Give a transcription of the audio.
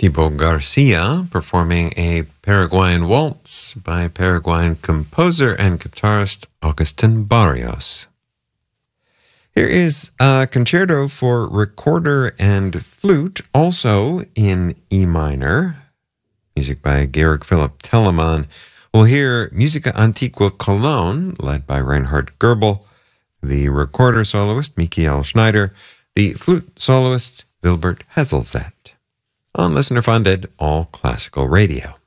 Thibaut Garcia performing a Paraguayan waltz by Paraguayan composer and guitarist Agustin Barrios. Here is a concerto for recorder and flute, also in E minor, music by Georg Philipp Telemann. We'll hear Musica Antigua Cologne, led by Reinhard Goebel, the recorder soloist Michael Schneider, the flute soloist Wilbert Heselzet. On listener-funded All Classical Radio.